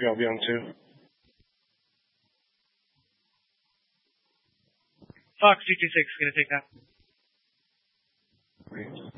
Yeah, I'll be on 2. Fox 226 gonna take that. Great.